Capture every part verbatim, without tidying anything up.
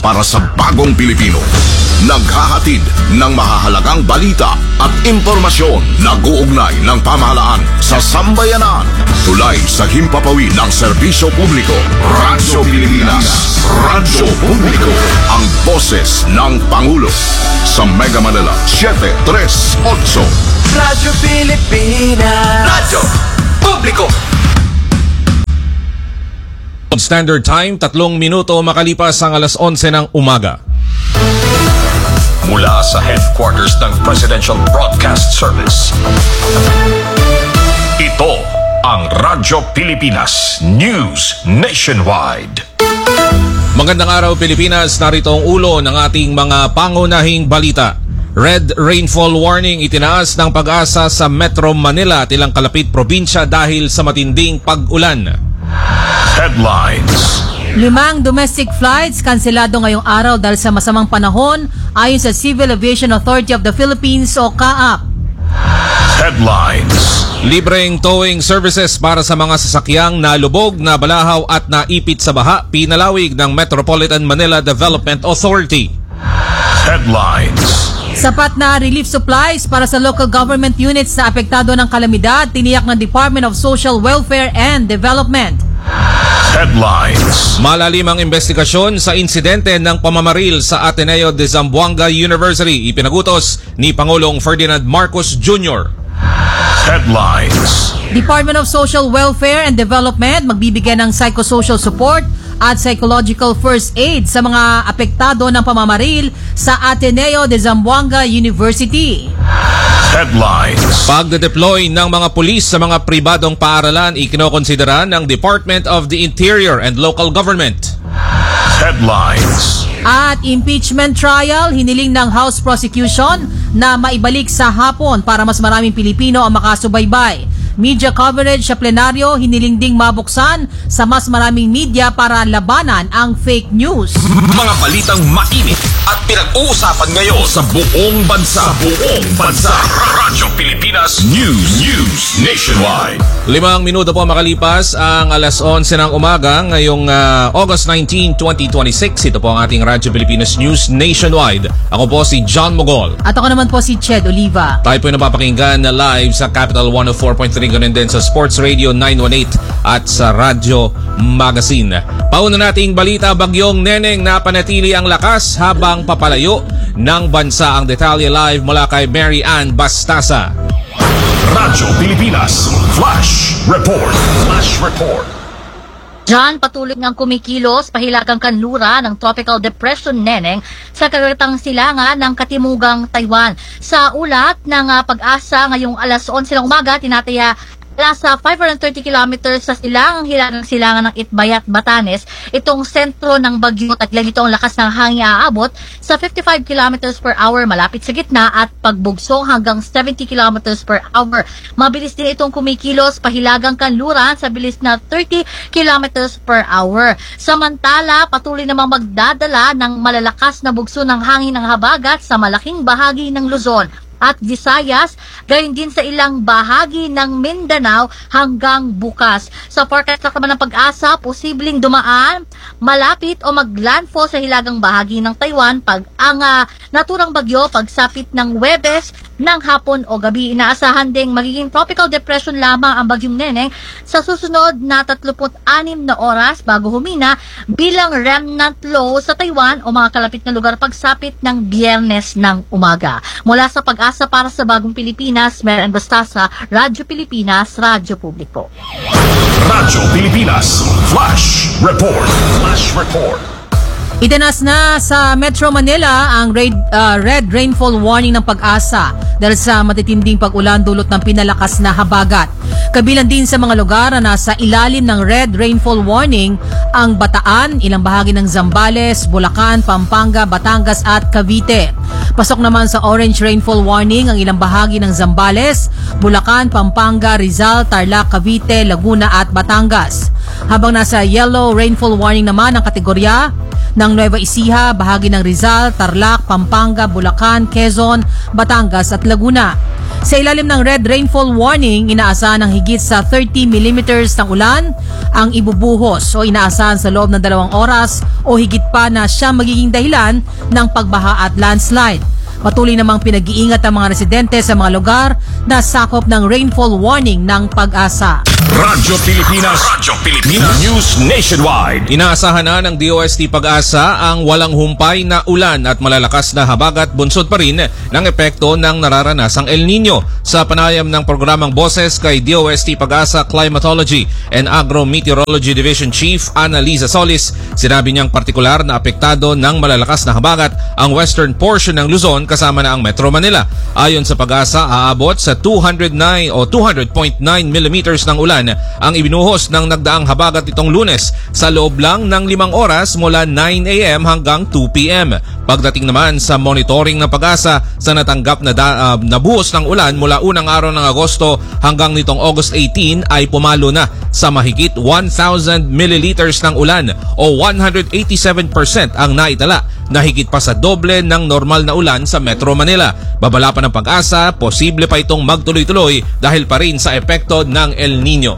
para sa bagong Pilipino. Naghahatid ng mahahalagang balita at impormasyon na guugnay ng pamahalaan sa sambayanan. Tulay sa himpapawid ng serbisyo publiko. Radyo Pilipinas. Radyo Publiko. Ang boses ng Pangulo. Sa Mega Manila, seven three eight. Radyo Pilipinas. Radyo Publiko. Standard Time, tatlong minuto makalipas ang alas onse ng umaga. Mula sa headquarters ng Presidential Broadcast Service, ito ang Radyo Pilipinas News Nationwide. Magandang araw Pilipinas, narito ang ulo ng ating mga pangunahing balita. Red rainfall warning itinaas ng Pag-asa sa Metro Manila at ilang kalapit probinsya dahil sa matinding pag-ulan. Headlines. Limang domestic flights kanselado ngayong araw dahil sa masamang panahon ayon sa Civil Aviation Authority of the Philippines o C A A P. Headlines. Libreng towing services para sa mga sasakyang nalubog, nabalahaw at naipit sa baha, pinalawig ng Metropolitan Manila Development Authority. Headlines. Sapat na relief supplies para sa local government units na apektado ng kalamidad, tiniyak ng Department of Social Welfare and Development. Headlines. Malalim ang investigasyon sa insidente ng pamamaril sa Ateneo de Zamboanga University, ipinagutos ni Pangulong Ferdinand Marcos Junior Headlines. Department of Social Welfare and Development magbibigay ng psychosocial support at psychological first aid sa mga apektado ng pamamaril sa Ateneo de Zamboanga University. Headlines. Pagde-deploy ng mga pulis sa mga pribadong paaralan ikinokonsidera ng Department of the Interior and Local Government. Headlines. At impeachment trial, hiniling ng House Prosecution na maibalik sa hapon para mas maraming Pilipino ang makasubaybay. Media coverage sa plenaryo, hiniling ding mabuksan sa mas maraming media para labanan ang fake news. Mga balitang mainit at pinag-uusapan ngayon sa buong bansa. Sa buong bansa. Radyo Pilipinas News. News Nationwide. Limang minuto po makalipas ang alas onse ng umaga ngayong uh, August nineteenth, twenty twenty-six. Ito po ang ating Radyo Pilipinas News Nationwide. Ako po si John Mogol. At ako naman po si Ched Oliva. Tayo po napapakinggan na live sa Capital one oh four point three, ganun din sa Sports Radio nine one eight at sa Radyo Magazine. Pauna nating balita, bagyong Neneng na panatili ang lakas habang papalayo ng bansa. Ang detalye live mula kay Mary Ann Bastasa. Radyo Pilipinas Flash Report. Flash Report. John, patuloy ngang kumikilos pahilagang kanlura ng Tropical Depression Neneng sa kagaritang silangan ng Katimugang Taiwan. Sa ulat ng uh, Pag-asa ngayong alas onse ng umaga, tinataya nasa five hundred thirty kilometers sa silangang hilagang silangan ng Itbayat, Batanes. Itong sentro ng bagyo, taglan nito ang lakas ng hangin aabot sa fifty-five kilometers per hour malapit sa gitna at pagbugsong hanggang seventy kilometers per hour. Mabilis din itong kumikilos pahilagang kanluran sa bilis na thirty kilometers per hour. Samantala, patuloy namang magdadala ng malalakas na bugso ng hangin ng habagat sa malaking bahagi ng Luzon at Visayas, gayon din sa ilang bahagi ng Mindanao hanggang bukas. Sa forecast naman ng Pag-asa, posibleng dumaan, malapit o maglandfall sa hilagang bahagi ng Taiwan pag ang uh, naturang bagyo pagsapit ng Huwebes ng hapon o gabi. Inaasahan ding magiging tropical depression lamang ang bagyong Neneng sa susunod na thirty-six na oras bago humina bilang remnant low sa Taiwan o mga kalapit na lugar pagsapit ng Biyernes ng umaga. Mula sa Pag-asa para sa Bagong Pilipinas, Mary Ann Bastasa, Radyo Pilipinas, Radyo Publiko. Radyo Pilipinas Flash Report. Flash Report. Itanas na sa Metro Manila ang red, uh, red rainfall warning ng Pag-asa dahil sa matitinding pag-ulan dulot ng pinalakas na habagat. Kabilang din sa mga lugar na nasa ilalim ng red rainfall warning ang Bataan, ilang bahagi ng Zambales, Bulacan, Pampanga, Batangas at Cavite. Pasok naman sa orange rainfall warning ang ilang bahagi ng Zambales, Bulacan, Pampanga, Rizal, Tarlac, Cavite, Laguna at Batangas. Habang nasa yellow rainfall warning naman ang kategorya ng Nueva Ecija, bahagi ng Rizal, Tarlac, Pampanga, Bulacan, Quezon, Batangas at Laguna. Sa ilalim ng red rainfall warning, inaasahan ng higit sa thirty millimeters ng ulan ang ibubuhos o inaasahan sa loob ng dalawang oras o higit pa na siya magiging dahilan ng pagbaha at landslide. Patuloy namang pinag-iingat ang mga residente sa mga lugar na sakop ng rainfall warning ng Pag-asa. Radyo Pilipinas, Radyo Pilipinas News Nationwide. Inaasahan na ng D O S T Pag-asa ang walang humpay na ulan at malalakas na habagat bunsod pa rin ng epekto ng nararanasang El Nino. Sa panayam ng programang Boses kay D O S T Pag-asa Climatology and Agro-Meteorology Division Chief Annalisa Solis, sinabi niyang partikular na apektado ng malalakas na habagat ang western portion ng Luzon kasama na ang Metro Manila. Ayon sa Pag-asa, aabot sa two hundred nine o two hundred point nine millimeters ng ulan ang ibinuhos ng nagdaang habagat itong Lunes sa loob lang ng limang oras mula nine a m hanggang two p m Pagdating naman sa monitoring ng Pag-asa sa natanggap na da, uh, nabuhos ng ulan mula unang araw ng Agosto hanggang nitong August eighteen ay pumalo na sa mahigit one thousand milliliters ng ulan o one hundred eighty-seven percent ang naitala na higit pa sa doble ng normal na ulan sa Metro Manila. Babala pa ng Pag-asa, posible pa itong magtuloy-tuloy dahil pa rin sa epekto ng El Nino.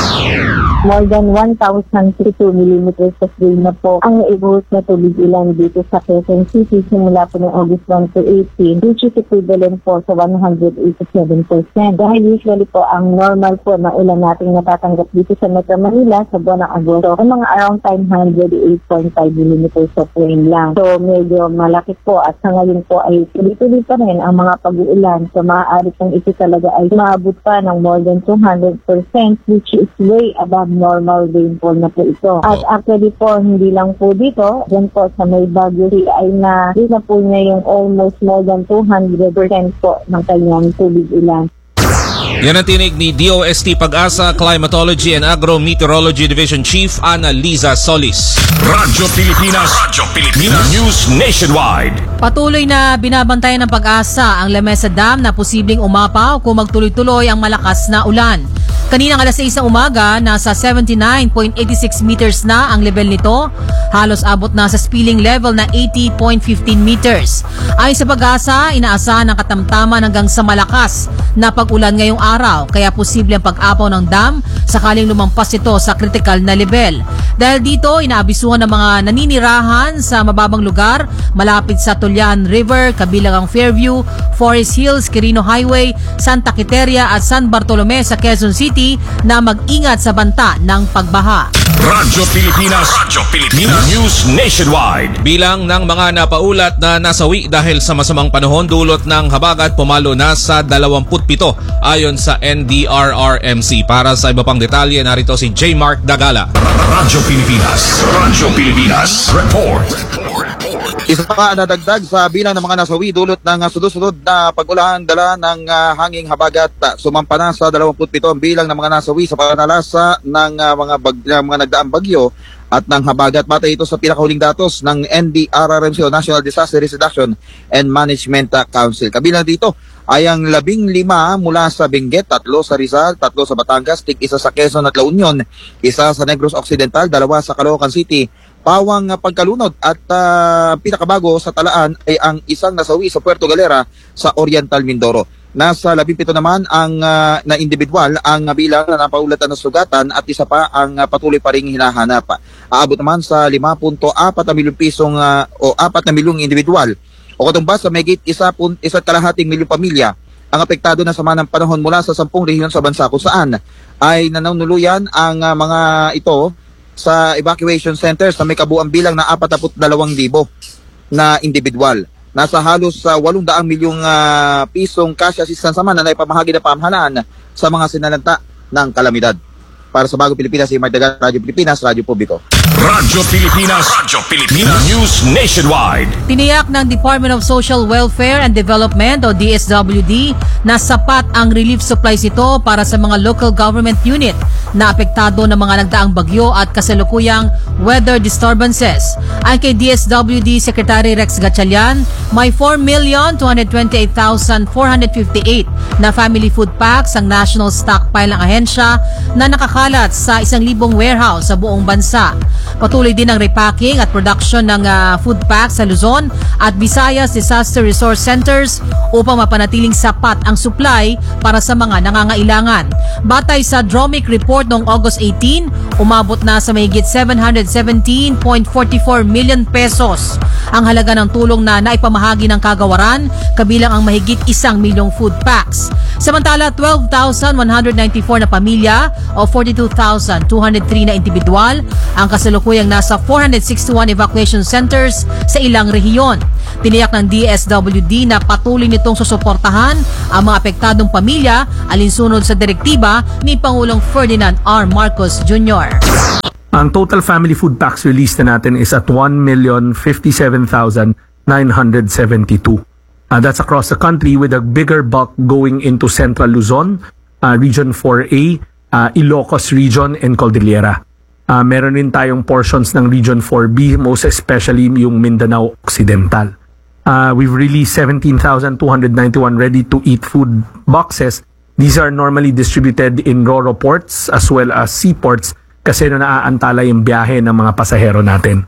More than one thousand thirty-two millimeters of rain na po ang naibuhos na tubig ulan dito sa Quezon City simula po ng August one to eighteen, which is equivalent po sa one hundred eighty-seven percent. Dahil usually po ang normal po na ulan natin natatanggap dito sa Metro Manila sa buwan ng Agosto ay mga around one hundred eight point five millimeters of rain lang. So medyo malaki po at sa ngayon po ay tuloy-tuloy pa rin ang mga pag-uulan. So maaari pong ito talaga ay maabot pa ng more than two hundred percent, which is way above normal rainfall na po ito. At actually po, hindi lang po dito, yan po sa may Baguio ay na, di na po niya yung almost more than two hundred percent po ng kanyang tubig ulan. Yan ang tinig ni D O S T Pag-asa Climatology and Agro-Meteorology Division Chief Annalisa Solis. Radyo Pilipinas, Radyo Pilipinas News Nationwide. Patuloy na binabantayan ng Pag-asa ang Lamesa Dam na posibleng umapaw kung magtuloy-tuloy ang malakas na ulan. Kaninang alas sais ng umaga, nasa seventy-nine point eight six meters na ang level nito. Halos abot na sa spilling level na eighty point one five meters. Ayon sa Pag-asa, inaasahan ang katamtaman hanggang sa malakas na pag-ulan ngayong araw, kaya posible ang pag-apaw ng dam sakaling lumampas ito sa critical na level. Dahil dito, inaabisuhan ng mga naninirahan sa mababang lugar malapit sa Tulyan River, kabilang ang Fairview, Forest Hills, Quirino Highway, Santa Quiteria at San Bartolome sa Quezon City na mag-ingat sa banta ng pagbaha. Radyo Pilipinas, Radyo Pilipinas News Nationwide. Bilang ng mga napaulat na nasawi dahil sa masamang panahon dulot ng habagat, pumalo na sa twenty-seven ayon sa N D R R M C. Para sa iba pang detalye, narito si J. Mark Dagala. Radyo Pilipinas, Radyo Pilipinas Report. Isa pa nadagdag sa bilang ng mga nasawi dulot ng sunod-sunod na pag-ulan dala ng uh, hanging habagat. Sumampa na sa twenty-seven ang bilang ng mga nasawi sa panalasa ng uh, mga, bag- uh, mga nagdaang bagyo at ng habagat. Batay ito sa pinakahuling datos ng N D R R M C o National Disaster Risk Reduction and Management Council. Kabilang dito ay ang labing lima mula sa Benguet, tatlo sa Rizal, tatlo sa Batangas, tig isa sa Quezon at La Union, isa sa Negros Occidental, dalawa sa Caloocan City, Pawang Pagkalunod at uh, pinakabago sa Talaan ay ang isang nasawi sa Puerto Galera sa Oriental Mindoro. Nasa labing pito naman ang uh, na individual ang uh, bilang na napaulatan ng sugatan at isa pa ang uh, patuloy pa ring hinahanap. Aabot naman sa five point four na milyong pisong uh, o four na milyong individual o katumbas sa megit isa isa't kalahating milyong pamilya ang apektado na sama ng panahon mula sa sampung rehiyon sa bansa kung saan ay nanunuluyan ang uh, mga ito sa evacuation centers na may kabuang bilang na forty-two thousand na individual. Nasa halos sa uh, eight hundred milyong uh, pisong cash assistance naman na naipamahagi na pamahalaan sa mga sinalanta ng kalamidad. Para sa Bagong Pilipinas, si Martagan, Radyo Pilipinas, Radyo Publiko. Radyo Pilipinas, Radyo Pilipinas News Nationwide. Tiniyak ng Department of Social Welfare and Development o D S W D na sapat ang relief supplies ito para sa mga local government unit na apektado ng mga nagdaang bagyo at kasalukuyang weather disturbances. Ayon kay D S W D Secretary Rex Gatchalian, may four million two hundred twenty-eight thousand four hundred fifty-eight na family food packs ang national stockpile ng ahensya na nakakalat sa isang libong warehouse sa buong bansa. Patuloy din ang repacking at production ng uh, food packs sa Luzon at Visayas Disaster Resource Centers upang mapanatiling sapat ang supply para sa mga nangangailangan. Batay sa Dromic report noong August eighteen, umabot na sa mahigit seven hundred seventeen point four four million pesos ang halaga ng tulong na naipamahagi ng kagawaran, kabilang ang mahigit isang milyong food packs. Samantala, twelve thousand one hundred ninety-four na pamilya o forty-two thousand two hundred three na individual ang kasalukuyang nasa four hundred sixty-one evacuation centers sa ilang rehiyon. Tiniyak ng D S W D na patuloy nitong susuportahan ang mga apektadong pamilya alinsunod sa direktiba ni Pangulong Ferdinand R. Marcos Junior Ang total family food packs release na natin is at one million fifty-seven thousand nine hundred seventy-two. Uh, that's across the country with a bigger bulk going into Central Luzon, uh, Region four A, uh, Ilocos Region, and Cordillera. Uh, meron rin tayong portions ng Region four B, most especially yung Mindanao Occidental. Uh, we've released seventeen thousand two hundred ninety-one ready-to-eat food boxes. These are normally distributed in Roro ports as well as seaports kasi na naaantala yung biyahe ng mga pasahero natin.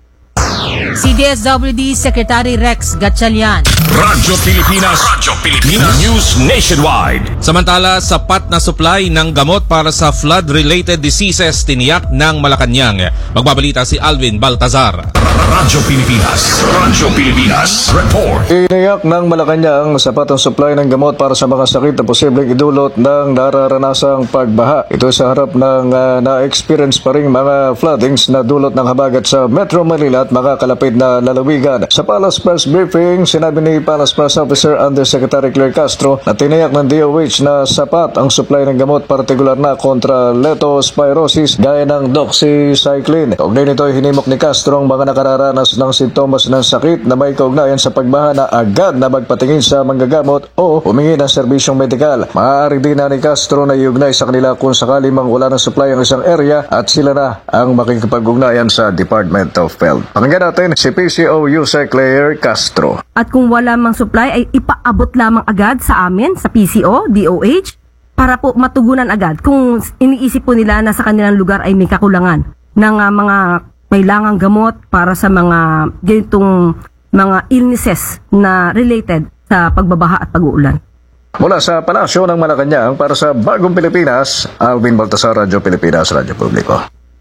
Si D S W D Secretary Rex Gatchalian. Radyo Pilipinas, Radyo Pilipinas, News Nationwide. Samantala, sapat na supply ng gamot para sa flood-related diseases tiniyak ng Malacanang. Magbabalita si Alvin Baltazar. Radyo Pilipinas, Radyo Pilipinas, report. Tiniyak ng Malacanang sapat ang supply ng gamot para sa mga sakit na posibleng idulot ng nararanasang pagbaha. Ito sa harap ng uh, na-experience pa rin mga floodings na dulot ng habagat sa Metro Manila at mga kalapit na lalawigan. Sa Palace Press Briefing, sinabi ni Palace Press Officer Undersecretary Claire Castro na tiniyak ng D O H na sapat ang supply ng gamot partikular na kontra leptospirosis gaya ng doxycycline. Kaugnay nito ay hinimok ni Castro ang mga nakararanas ng sintomas ng sakit na may kaugnayan sa pagbaha na agad na magpatingin sa manggagamot o humingi ng serbisyong medikal. Maaari din na ni Castro na iugnay sa kanila kung sakali mang wala ng supply ang isang area at sila na ang makikipag-ugnayan sa Department of Health. Pakinggan natin si P C O Yusek Claire Castro. At kung wala mang supply ay ipaabot lamang agad sa amin, sa P C O, D O H, para po matugunan agad kung iniisip po nila na sa kanilang lugar ay may kakulangan ng uh, mga kailangang gamot para sa mga ganitong mga illnesses na related sa pagbabaha at pag-uulan. Mula sa Palasyo ng Malacanang para sa Bagong Pilipinas, Alvin Baltasar, Radyo Pilipinas, Radyo Publiko.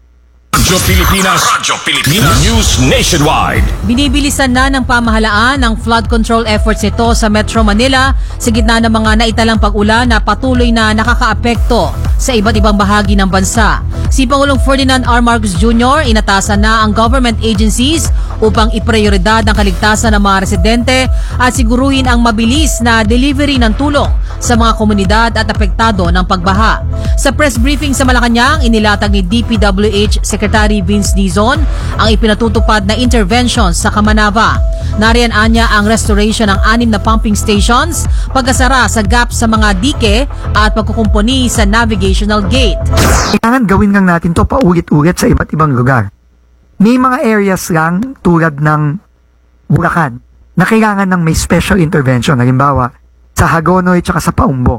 Radyo Pilipinas, Radyo Pilipinas, News Nationwide. Binibilisan na ng pamahalaan ang flood control efforts nito sa Metro Manila sa gitna ng mga naitalang pag-ulan na patuloy na nakakaapekto sa iba't ibang bahagi ng bansa. Si Pangulong Ferdinand R. Marcos Junior inatasan na ang government agencies upang iprioridad ang kaligtasan ng mga residente at siguruhin ang mabilis na delivery ng tulong sa mga komunidad at apektado ng pagbaha. Sa press briefing sa Malacanang, inilatag ni D P W H Secretary Vince Dizon ang ipinatutupad na interventions sa Kamanava. Nariyan anya ang restoration ng anim na pumping stations, pagkasara sa gap sa mga dike at pagkukumpuni sa navigational gate. Kailangan gawin lang natin to paulit-ulit sa iba't ibang lugar. May mga areas lang tulad ng Bulacan na kailangan ng may special intervention. Halimbawa, sa Hagonoy at sa Paumbong.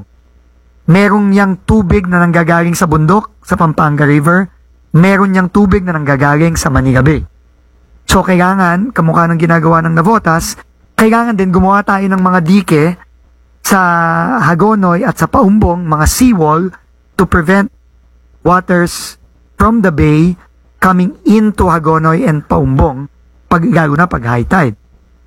Merong yang tubig na nanggagaling sa bundok, sa Pampanga River. Meron yang tubig na nanggagaling sa Manila Bay. So kailangan, kamukha ng ginagawa ng Navotas, kailangan din gumawa tayo ng mga dike sa Hagonoy at sa Paumbong, mga seawall, to prevent waters from the bay coming into Hagonoy and Paumbong, pag, lalo na pag high tide.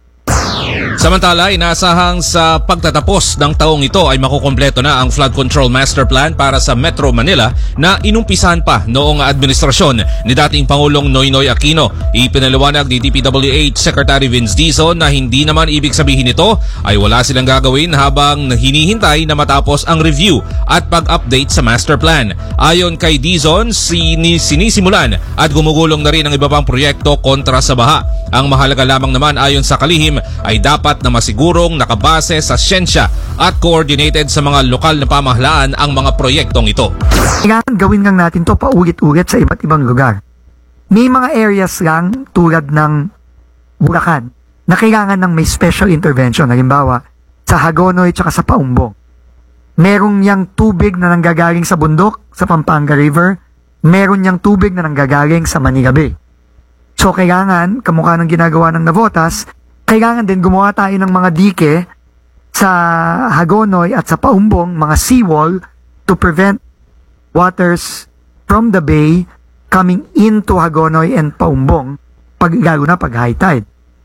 Samantala, inaasahang sa pagtatapos ng taong ito ay makukumpleto na ang Flood Control Master Plan para sa Metro Manila na inumpisahan pa noong administrasyon ni dating Pangulong Noynoy Aquino. Ipinaliwanag ni D P W H Secretary Vince Dizon na hindi naman ibig sabihin nito ay wala silang gagawin habang hinihintay na matapos ang review at pag-update sa Master Plan. Ayon kay Dizon, sinisimulan at gumugulong na rin ang iba pang proyekto kontra sa baha. Ang mahalaga lamang naman ayon sa kalihim ay dapat na masigurong nakabase sa siyensya at coordinated sa mga lokal na pamahalaan ang mga proyektong ito. Kailangan gawin lang natin to paulit-ulit sa iba't ibang lugar. May mga areas lang tulad ng Bulacan na kailangan ng may special intervention. Halimbawa, sa Hagonoy at sa Paumbong. Merong yang tubig na nanggagaling sa bundok, sa Pampanga River. meron niyang tubig na nanggagaling sa Manila Bay. So kailangan, kamukha ng ginagawa ng Navotas, kailangan din gumawa tayo ng mga dike sa Hagonoy at sa Paumbong, mga seawall, to prevent waters from the bay coming into Hagonoy and Paumbong, pag, lalo na pag high tide.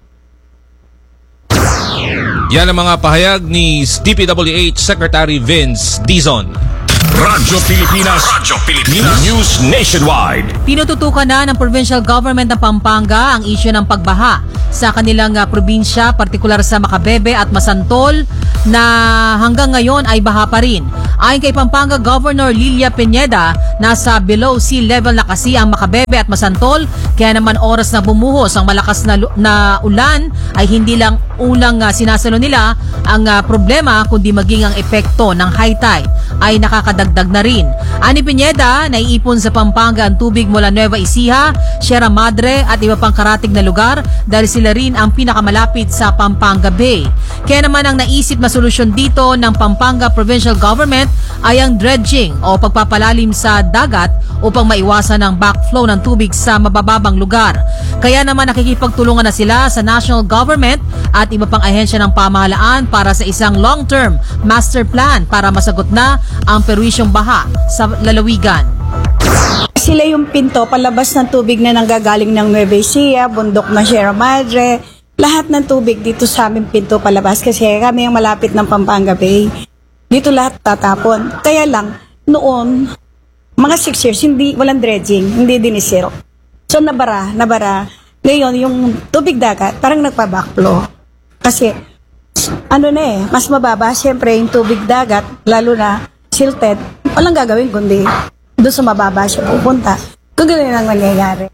Yan ang mga pahayag ni D P W H Secretary Vince Dizon. Radyo Pilipinas, Radyo Pilipinas News Nationwide. Tinututukan na ng provincial government ng Pampanga ang isyu ng pagbaha sa kanilang uh, probinsya, partikular sa Macabebe at Masantol, na hanggang ngayon ay baha pa rin. Ayon kay Pampanga Governor Lilia Pineda, nasa below sea level na kasi ang Macabebe at Masantol, kaya naman oras na bumuhos ang malakas na, na ulan ay hindi lang ulang uh, sinasalo nila ang uh, problema, kundi maging ang epekto ng high tide ay nakakadagdag na rin. Ani Pineda, naiipon sa Pampanga ang tubig mula Nueva Ecija, Sierra Madre at iba pang karatig na lugar dahil sila rin ang pinakamalapit sa Pampanga Bay. Kaya naman ang naisip na solusyon dito ng Pampanga Provincial Government ay ang dredging o pagpapalalim sa dagat upang maiwasan ang backflow ng tubig sa mabababang lugar. Kaya naman nakikipagtulungan na sila sa national government at iba pang ahensya ng pamahalaan para sa isang long-term master plan para masagot na ang perwisyong baha sa lalawigan. Sila yung pinto palabas ng tubig na nanggagaling ng Nueva Ecija, bundok ng Sierra Madre, lahat ng tubig dito sa aming pinto palabas kasi kami ang malapit ng Pampanga Bay. Dito lahat tatapon. Kaya lang, noon, mga six years, hindi, walang dredging, hindi dinisiro. So nabara, nabara. Ngayon, yung tubig dagat, parang nagpa-backflow. Kasi, ano na eh, mas mababa, siyempre, yung tubig dagat, lalo na silted, walang gagawin kundi doon sa mababa siya pupunta. Kung ganun ang nangyayari.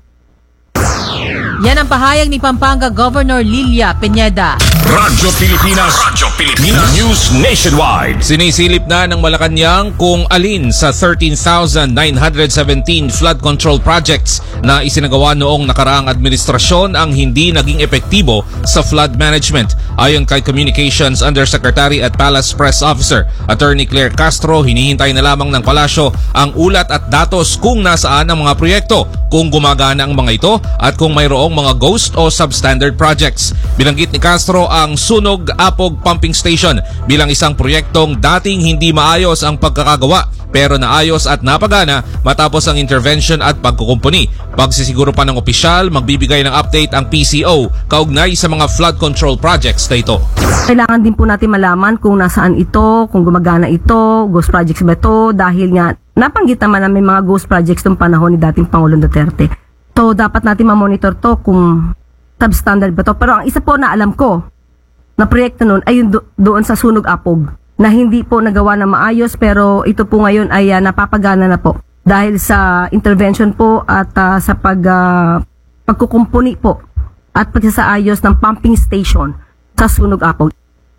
Yan ang pahayag ni Pampanga Governor Lilia Pineda. Radyo Pilipinas, Radyo Pilipinas News Nationwide. Sinisilip na ng Malacanang kung alin sa thirteen thousand nine hundred seventeen flood control projects na isinagawa noong nakaraang administrasyon ang hindi naging epektibo sa flood management. Ayon kay Communications Undersecretary at Palace Press Officer Attorney Claire Castro, hinihintay na lamang ng palasyo ang ulat at datos kung nasaan ang mga proyekto, kung gumagana ang mga ito at kung mayroong mga ghost o substandard projects. Binanggit ni Castro ang Sunog Apog Pumping Station bilang isang proyektong dating hindi maayos ang pagkakagawa pero naayos at napagana matapos ang intervention at pagkukumpuni. Pagsisiguro pa ng opisyal, magbibigay ng update ang P C O kaugnay sa mga flood control projects na ito. Kailangan din po natin malaman kung nasaan ito, kung gumagana ito, ghost projects ba ito, dahil nga napanggit naman na may mga ghost projects ng panahon ni dating Pangulong Duterte. So dapat natin ma-monitor to kung substandard ba to. Pero ang isa po na alam ko na proyekto nun ay do- doon sa Sunog Apog na hindi po nagawa na maayos, pero ito po ngayon ay uh, napapagana na po dahil sa intervention po at uh, sa pag uh, pagkukumpuni po at pagsasaayos ng pumping station sa Sunog Apog.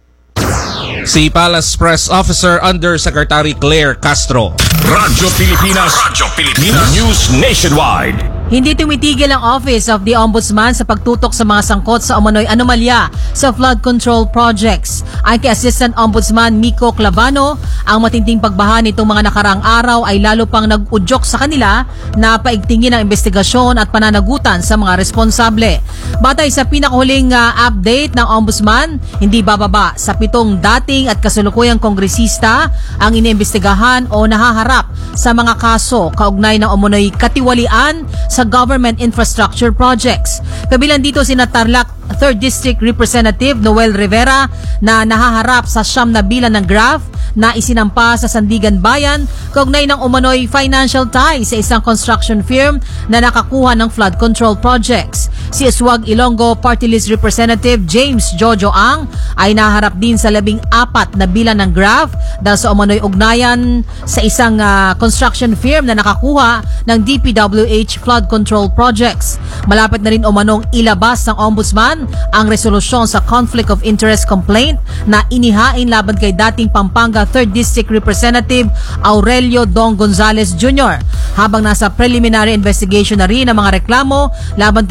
Si Palace Press Officer Undersecretary Claire Castro. Radyo Pilipinas, Radyo Pilipinas News Nationwide. Hindi tumitigil ang Office of the Ombudsman sa pagtutok sa mga sangkot sa umano'y anomalya sa flood control projects. Ay kay Assistant Ombudsman Miko Clavano, ang matinding pagbaha nitong mga nakaraang araw ay lalo pang nag-udyok sa kanila na paigtingin ang investigasyon at pananagutan sa mga responsable. Batay sa pinakahuling uh, update ng Ombudsman, hindi bababa sa pitong dating at kasalukuyang kongresista ang iniimbestigahan o nahaharap sa mga kaso kaugnay ng umano'y katiwalian sa government infrastructure projects. Kabilang dito si Tarlac third District Representative Noel Rivera na nahaharap sa siyam na bilang ng graft na isinampa sa Sandigan Bayan kaugnay ng umano'y financial ties sa isang construction firm na nakakuha ng flood control projects. Si Aswag Ilonggo Party List Representative James Jojo Ang ay naharap din sa labing apat na bilang ng graft dahil sa umano'y ugnayan sa isang uh, construction firm na nakakuha ng D P W H flood control projects. Malapit na rin umanong ilabas ng Ombudsman ang resolusyon sa conflict of interest complaint na inihain laban kay dating Pampanga third District Representative Aurelio Dong Gonzales Junior Habang nasa preliminary investigation na rin ang mga reklamo laban kina Tarlac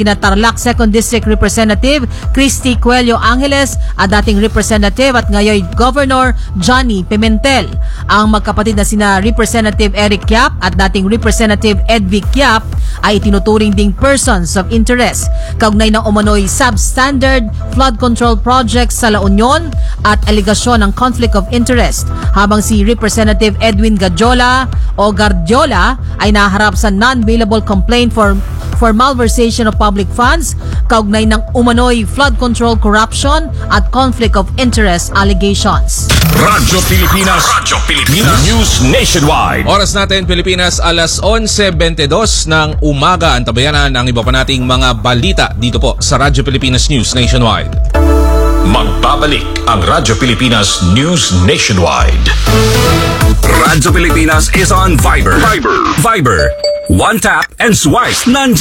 Tarlac second District Representative Christy Coelho Angeles at dating Representative at ngayon Governor Johnny Pimentel. Ang magkapatid na sina Representative Eric Yap at dating Representative Edvic Yap ay itinuturing ding persons of interest kaugnay ng umano'y substandard flood control projects sa La Union at aligasyon ng conflict of interest, habang si Representative Edwin Gadiola o Gardiola ay naharap sa non-bailable complaint for for malversation of public funds kaugnay ng umano'y flood control corruption at conflict of interest allegations. Radyo Pilipinas, Radyo Pilipinas, News Nationwide. Oras natin Pilipinas, alas onse twenty-two ng umaga. Antabayanan ang iba pa nating mga balita dito po sa Radyo Pilipinas News Nationwide. Magbabalik ang Radyo Pilipinas News Nationwide. Radyo Pilipinas is on Viber. Viber. Viber. One tap and swipe. Nandyan